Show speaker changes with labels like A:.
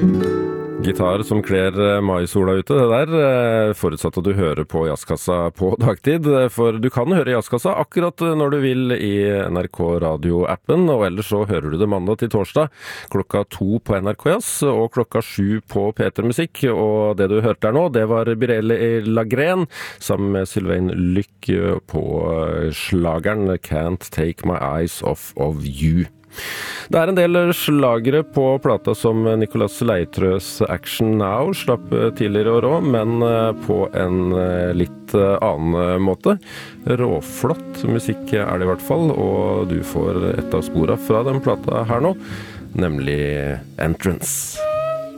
A: Gitar som kler mai-sola ute, det der forutsatt at du hører på Jazzkassa på dagtid, for du kan høre Jazzkassa akkurat når du vil i NRK Radio-appen, og ellers så hører du det mandag til torsdag klokka 2 på NRK Jazz og klokka 7 på P3 Musikk, og det du hørte der nå, det var Birelle Lagren sammen med Sylvain Lyck på slageren Can't Take My Eyes Off of You. Det en del slagere på plata som Nicolas Leitrøs Action Now slapp tidligere år også, men på en litt annen måte. Råflott musikk det i hvert fall, og du får et av sporene fra den plata her nå, nemlig Entrance.